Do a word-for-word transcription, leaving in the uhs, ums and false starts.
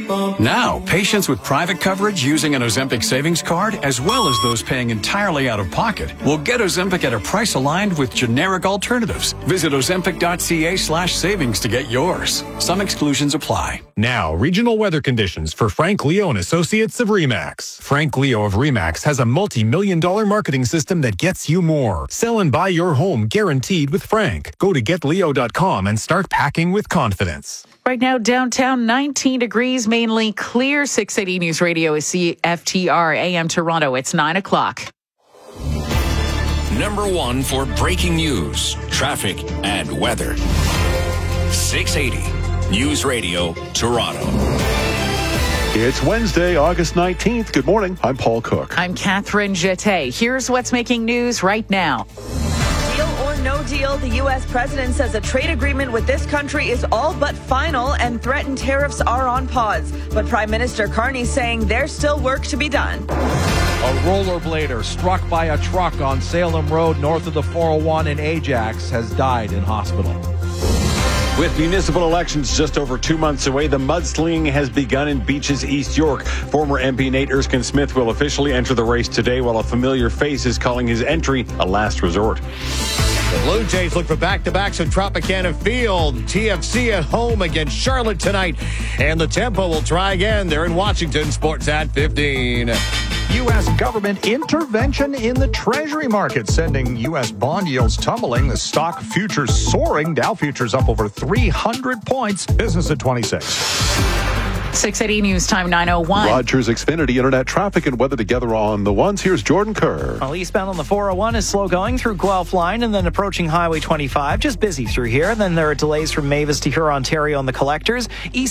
Now, patients with private coverage using an Ozempic savings card, as well as those paying entirely out of pocket, will get Ozempic at a price aligned with generic alternatives. Visit ozempic.ca slash savings to get yours. Some exclusions apply. Now, regional weather conditions for Frank Leo and Associates of RE/MAX. Frank Leo of RE/MAX has a multi-million dollar marketing system that gets you more. Sell and buy your home guaranteed with Frank. Go to get leo dot com and start packing with confidence. Right now, downtown, nineteen degrees, mainly clear. six eighty News Radio is C F T R A M Toronto. It's nine o'clock. Number one for breaking news, traffic, and weather. six eighty News Radio, Toronto. It's Wednesday, August nineteenth. Good morning. I'm Paul Cook. I'm Catherine Jeté. Here's what's making news right now. Deal or no deal, the U S president says a trade agreement with this country is all but final and threatened tariffs are on pause. But Prime Minister Carney saying there's still work to be done. A rollerblader struck by a truck on Salem Road north of the four oh one in Ajax has died in hospital. With municipal elections just over two months away, the mudslinging has begun in Beaches, East York. Former M P Nate Erskine-Smith will officially enter the race today, while a familiar face is calling his entry a last resort. The Blue Jays look for back-to-backs at Tropicana Field. T F C at home against Charlotte tonight. And the Tempo will try again. They're in Washington. Sportsat fifteen. U S government intervention in the Treasury market, sending U S bond yields tumbling. The stock futures soaring. Dow futures up over three hundred points. Business at twenty-six. six eighty News Time, nine oh one. Rogers Xfinity Internet traffic and weather together on the ones. Here's Jordan Kerr. Well, eastbound on the four oh one is slow going through Guelph Line and then approaching Highway twenty-five. Just busy through here. Then there are delays from Mavis to Huron, Ontario on the collectors. East